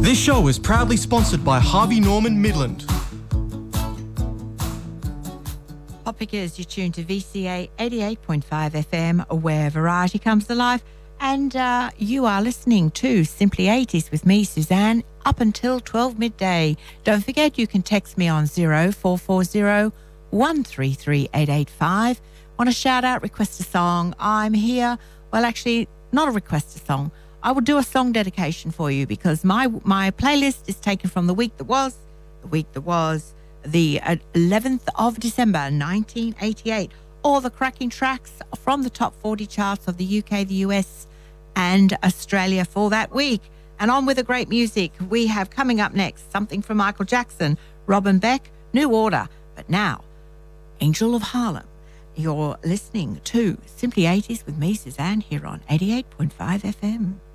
This show is proudly sponsored by Harvey Norman Midland. Poppickers, you're tuned to VCA 88.5 FM, where variety comes alive. And you are listening to Simply 80s with me, Suzanne, up until 12 midday. Don't forget, you can text me on 0440 133 885. Want to shout out, request a song? I'm here. Well, actually, not a request a song. I will do a song dedication for you because my playlist is taken from the week that was, the 11th of December, 1988. All the cracking tracks from the top 40 charts of the UK, the US, and Australia for that week. And on with the great music. We have coming up next something from Michael Jackson, Robin Beck, New Order. But now, Angel of Harlem. You're listening to Simply 80s with me, Suzanne, here on 88.5 FM.